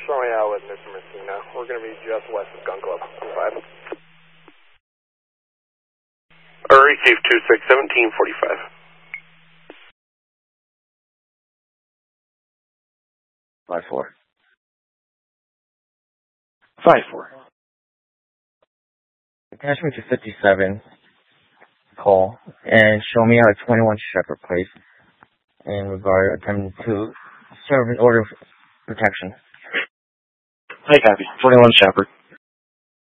Royale with Mr. Messina. We're going to be just west of Gun Club. 5. Receive 26, 1745. 5-4. 5-4. Attach me to 57, call, and show me out 21 Shepherd, please, in regard attempting to serve an order of protection. I copy. 21 Shepherd.